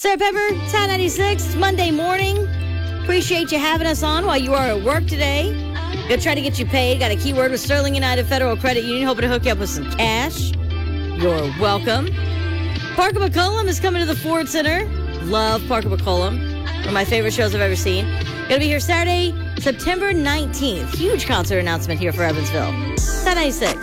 Sarah Pepper, Town 96, Monday morning. Appreciate you having us on while you are at work today. Gonna try to get you paid. Got a keyword with Sterling United Federal Credit Union. Hoping to hook you up with some cash. You're welcome. Parker McCollum is coming to the Ford Center. Love Parker McCollum. One of my favorite shows I've ever seen. Gonna be here Saturday, September 19th. Huge concert announcement here for Evansville. Town 96.